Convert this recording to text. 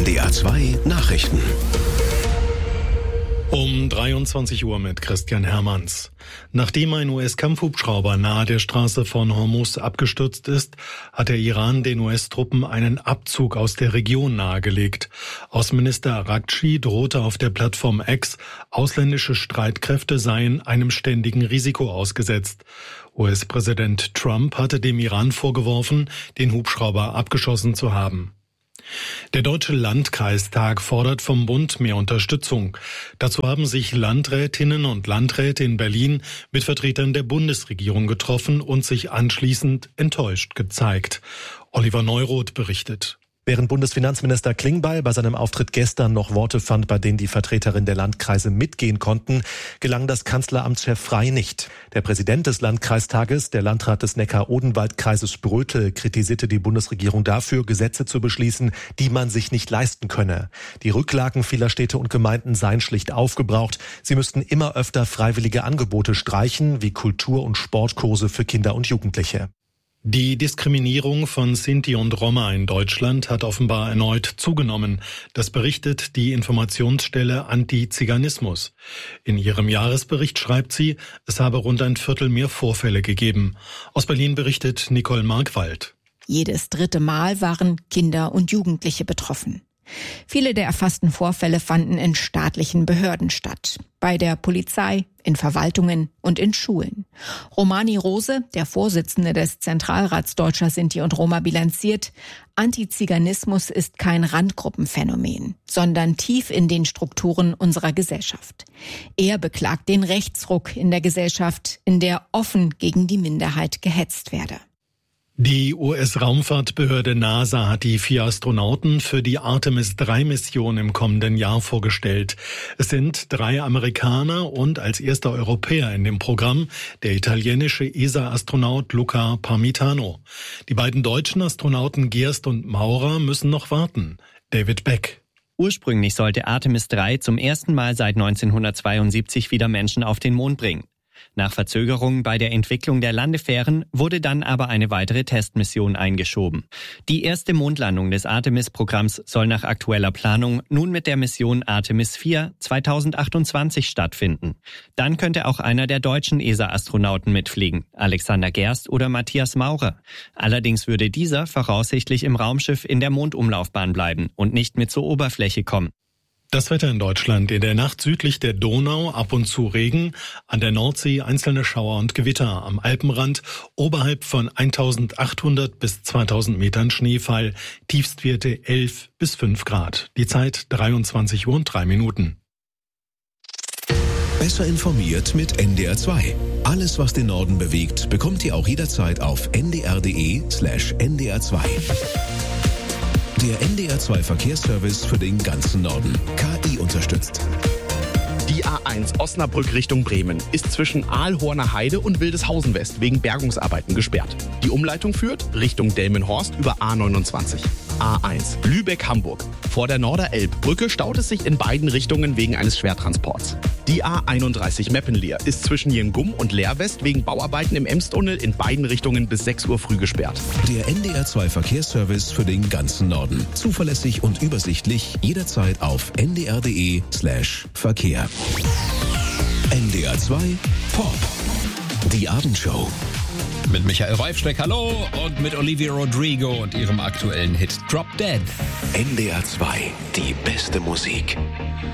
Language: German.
NDR 2 Nachrichten. Um 23 Uhr mit Christian Hermanns. Nachdem ein US-Kampfhubschrauber nahe der Straße von Hormuz abgestürzt ist, hat der Iran den US-Truppen einen Abzug aus der Region nahegelegt. Außenminister Araghchi drohte auf der Plattform X, ausländische Streitkräfte seien einem ständigen Risiko ausgesetzt. US-Präsident Trump hatte dem Iran vorgeworfen, den Hubschrauber abgeschossen zu haben. Der Deutsche Landkreistag fordert vom Bund mehr Unterstützung. Dazu haben sich Landrätinnen und Landräte in Berlin mit Vertretern der Bundesregierung getroffen und sich anschließend enttäuscht gezeigt. Oliver Neuroth berichtet. Während Bundesfinanzminister Klingbeil bei seinem Auftritt gestern noch Worte fand, bei denen die Vertreterinnen der Landkreise mitgehen konnten, gelang das Kanzleramtschef Frey nicht. Der Präsident des Landkreistages, der Landrat des Neckar-Odenwald-Kreises Brötel, kritisierte die Bundesregierung dafür, Gesetze zu beschließen, die man sich nicht leisten könne. Die Rücklagen vieler Städte und Gemeinden seien schlicht aufgebraucht. Sie müssten immer öfter freiwillige Angebote streichen, wie Kultur- und Sportkurse für Kinder und Jugendliche. Die Diskriminierung von Sinti und Roma in Deutschland hat offenbar erneut zugenommen. Das berichtet die Informationsstelle Antiziganismus. In ihrem Jahresbericht schreibt sie, es habe rund ein Viertel mehr Vorfälle gegeben. Aus Berlin berichtet Nicole Markwald. Jedes dritte Mal waren Kinder und Jugendliche betroffen. Viele der erfassten Vorfälle fanden in staatlichen Behörden statt. Bei der Polizei, in Verwaltungen und in Schulen. Romani Rose, der Vorsitzende des Zentralrats Deutscher Sinti und Roma, bilanziert, Antiziganismus ist kein Randgruppenphänomen, sondern tief in den Strukturen unserer Gesellschaft. Er beklagt den Rechtsruck in der Gesellschaft, in der offen gegen die Minderheit gehetzt werde. Die US-Raumfahrtbehörde NASA hat die 4 Astronauten für die Artemis-3-Mission im kommenden Jahr vorgestellt. Es sind 3 Amerikaner und als erster Europäer in dem Programm der italienische ESA-Astronaut Luca Parmitano. Die beiden deutschen Astronauten Gerst und Maurer müssen noch warten. David Beck. Ursprünglich sollte Artemis 3 zum ersten Mal seit 1972 wieder Menschen auf den Mond bringen. Nach Verzögerungen bei der Entwicklung der Landefähren wurde dann aber eine weitere Testmission eingeschoben. Die erste Mondlandung des Artemis-Programms soll nach aktueller Planung nun mit der Mission Artemis 4 2028 stattfinden. Dann könnte auch einer der deutschen ESA-Astronauten mitfliegen, Alexander Gerst oder Matthias Maurer. Allerdings würde dieser voraussichtlich im Raumschiff in der Mondumlaufbahn bleiben und nicht mit zur Oberfläche kommen. Das Wetter in Deutschland: in der Nacht südlich der Donau ab und zu Regen, an der Nordsee einzelne Schauer und Gewitter, am Alpenrand oberhalb von 1800 bis 2000 Metern Schneefall, Tiefstwerte 11 bis 5 Grad. Die Zeit 23 Uhr und 3 Minuten. Besser informiert mit NDR 2. Alles, was den Norden bewegt, bekommt ihr auch jederzeit auf ndr.de/ndr2. Der NDR 2 Verkehrsservice für den ganzen Norden. KI unterstützt. Die A1 Osnabrück Richtung Bremen ist zwischen Aalhorner Heide und Wildeshausen West wegen Bergungsarbeiten gesperrt. Die Umleitung führt Richtung Delmenhorst über A29. A1 Lübeck-Hamburg. Vor der Norderelbbrücke staut es sich in beiden Richtungen wegen eines Schwertransports. Die A31 Meppenleer ist zwischen Jengum und Leerwest wegen Bauarbeiten im Emstunnel in beiden Richtungen bis 6 Uhr früh gesperrt. Der NDR 2 Verkehrsservice für den ganzen Norden. Zuverlässig und übersichtlich, jederzeit auf ndr.de/Verkehr. NDR 2 Pop. Die Abendshow. Mit Michael Reifsteck, hallo, und mit Olivia Rodrigo und ihrem aktuellen Hit Drop Dead. NDR 2, die beste Musik.